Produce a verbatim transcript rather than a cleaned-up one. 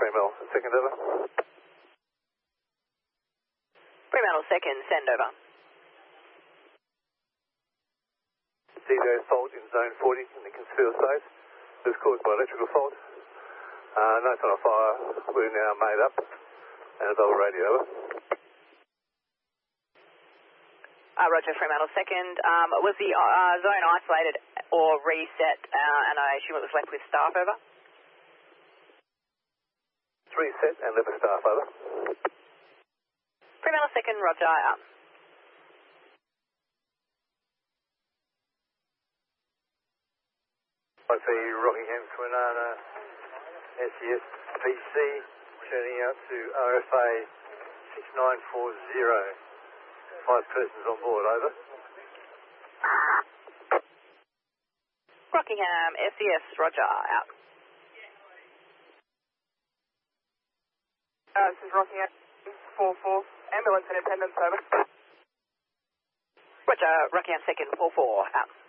Fremantle second over. Fremantle second, send over. Zero fault in zone forty in the Kinsfield space. This is caused by electrical fault. Uh, notes on a fire. We're now made up. And it's over radio over. Uh, Roger, Fremantle second. Um, was the uh, zone isolated or reset, uh, and I assume it was left with staff over? It's reset and left with staff over. Fremantle second, Roger. Out. I see Rockingham Swinana S E S B C turning out to R F A six nine four zero. Five persons on board, over. Rockingham S E S, Roger. Out. Uh, this is Rockingham four four. Ambulance in attendance, over. Roger, Rockingham second, four four. Out.